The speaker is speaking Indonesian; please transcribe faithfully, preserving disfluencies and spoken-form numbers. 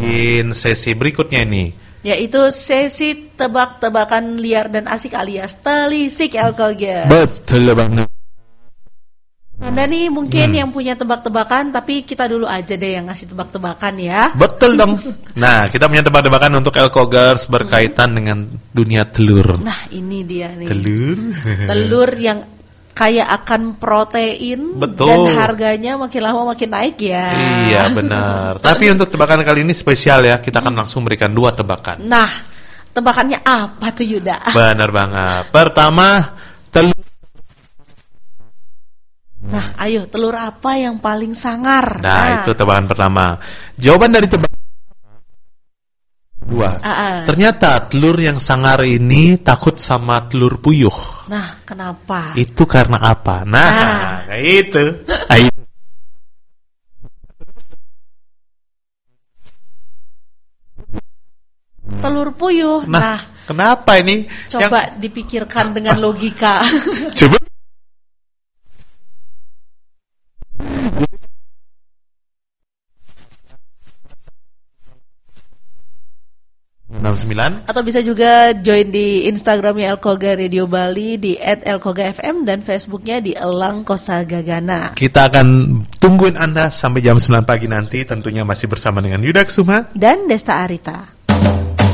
ngobrolin sesi berikutnya ini, yaitu sesi tebak-tebakan liar dan asik alias telisik Elkoger. Betul banget. Anda nih mungkin Hmm. yang punya tebak-tebakan, tapi kita dulu aja deh yang ngasih tebak-tebakan ya. Betul dong. Nah, kita punya tebak-tebakan untuk Elkogers berkaitan dengan dunia telur. Nah, ini dia nih. Telur? Telur yang kaya akan protein. Betul. Dan harganya makin lama makin naik ya. Iya, benar. Tapi untuk tebakan kali ini spesial ya. Kita akan langsung berikan dua tebakan. Nah, tebakannya apa tuh Yuda? Benar banget. Pertama, telur. Nah, ayo, telur apa yang paling sangar? Nah, itu tebakan pertama. Jawaban dari tebakan dua. Ah, ah. Ternyata telur yang sangar ini takut sama telur puyuh. Nah, kenapa? Itu karena apa? Nah, Ah. kayak itu. Ayo. Telur puyuh. Nah, Nah, kenapa ini? coba dipikirkan dengan logika. Coba. enam sembilan Atau bisa juga join di Instagramnya Elkoga Radio Bali di et elkoga f m dan Facebooknya di Elang Kosa Gagana. Kita akan tungguin Anda sampai jam sembilan pagi nanti, tentunya masih bersama dengan Yuda Kusuma Dan Desta Arita.